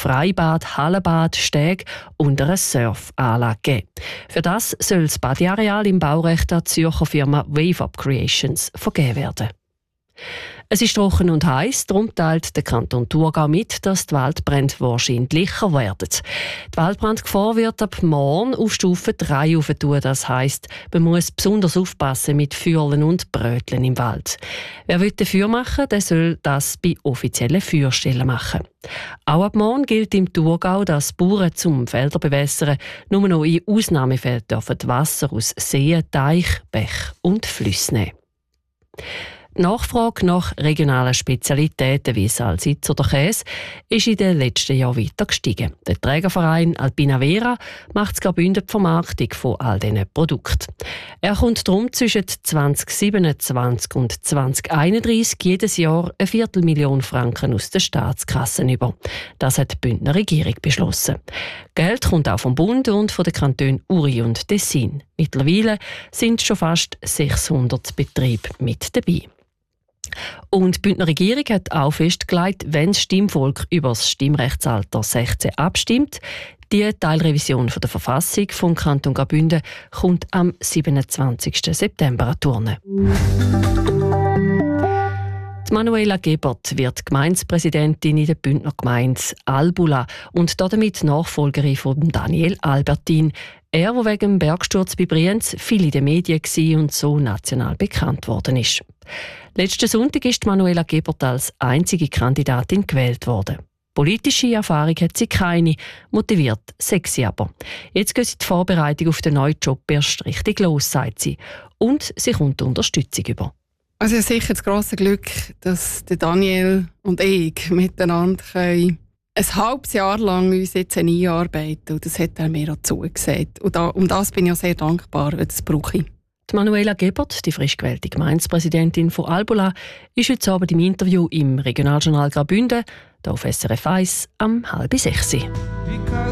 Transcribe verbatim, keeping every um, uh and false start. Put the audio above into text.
Freibad, Hallenbad, Steg und eine Surfanlage geben. Für das soll das Badeareal im Baurecht der Zürcher Firma Wave Up Creations vergeben werden. Es ist trocken und heiß, darum teilt der Kanton Thurgau mit, dass die Waldbrände wahrscheinlicher werden. Die Waldbrandgefahr wird ab morgen auf Stufe drei aufentun. Das heisst, man muss besonders aufpassen mit Feuerlen und Bröteln im Wald. Wer will Feuer machen, der soll das bei offiziellen Feuerstellen machen. Auch ab morgen gilt im Thurgau, dass Bauern zum Felder bewässern nur noch in Ausnahmefällen dürfen Wasser aus Seen, Teich, Bach und Flüssen nehmen. Die Nachfrage nach regionalen Spezialitäten wie Salsitz oder Käse ist in den letzten Jahren weiter gestiegen. Der Trägerverein Alpina Vera macht das Graubünden die Vermarktung von all diesen Produkten. Er kommt darum zwischen zwanzig siebenundzwanzig und zwanzig einunddreißig jedes Jahr eine Viertelmillion Franken aus den Staatskassen über. Das hat die Bündner Regierung beschlossen. Geld kommt auch vom Bund und von den Kantonen Uri und Tessin. Mittlerweile sind schon fast sechshundert Betriebe mit dabei. Und die Bündner Regierung hat auch festgelegt, wenn das Stimmvolk über das Stimmrechtsalter sechzehn abstimmt. Die Teilrevision der Verfassung vom Kanton Graubünden kommt am siebenundzwanzigsten September an die Urne. Manuela Gebert wird Gemeindepräsidentin in der Bündner Gemeinde Albula und damit Nachfolgerin von Daniel Albertin. Er, der wegen dem Bergsturz bei Brienz viel in den Medien war und so national bekannt worden ist. Letzten Sonntag ist Manuela Gebert als einzige Kandidatin gewählt worden. Politische Erfahrung hat sie keine, motiviert sexy aber. Jetzt geht sie die Vorbereitung auf den neuen Job erst richtig los, sagt sie. Und sie kommt Unterstützung über. Also ich habe sicher das grosse Glück, dass Daniel und ich miteinander können ein halbes Jahr lang uns jetzt einarbeiten. Und das hat er mir auch zugesagt. Und da, um das bin ich auch sehr dankbar, das brauche ich. Die Manuela Gebert, die frisch gewählte Gemeindepräsidentin von Albula, ist heute Abend im Interview im Regionaljournal Graubünden, hier auf S R F eins, am halb sechs.